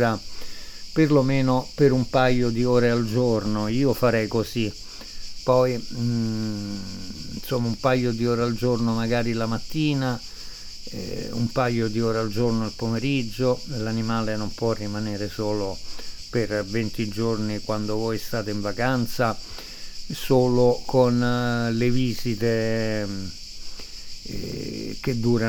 perlomeno per un paio di ore al giorno. Io farei così. Poi insomma un paio di ore al giorno magari la mattina, un paio di ore al giorno il pomeriggio. L'animale non può rimanere solo per 20 giorni quando voi state in vacanza solo con le visite che durano